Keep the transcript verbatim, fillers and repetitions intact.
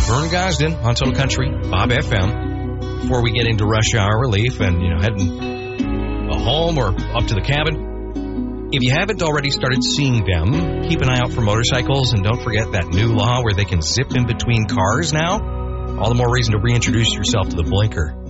Vern Gosden on Total Country, Bob F M. Before we get into rush hour relief and, you know, heading home or up to the cabin, if you haven't already started seeing them, keep an eye out for motorcycles, and don't forget that new law where they can zip in between cars now. All the more reason to reintroduce yourself to the blinker.